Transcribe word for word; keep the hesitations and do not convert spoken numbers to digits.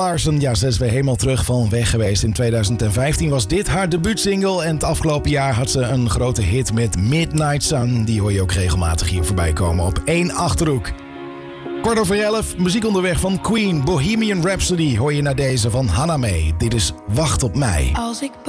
Larson, ja, ze is weer helemaal terug van weg geweest. In tweeduizend vijftien was dit haar debuutsingle en het afgelopen jaar had ze een grote hit met Midnight Sun. Die hoor je ook regelmatig hier voorbij komen op één Achterhoek. Kwart over elf, muziek onderweg van Queen, Bohemian Rhapsody hoor je naar deze van Hannah Mae. Dit is Wacht op mij. Als ik